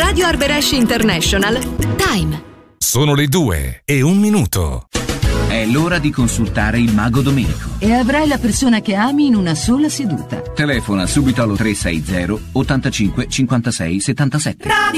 Radio Arberesh International. Time. Sono le 2:01. È l'ora di consultare il Mago Domenico. E avrai la persona che ami in una sola seduta. Telefona subito allo 360 85 56 77.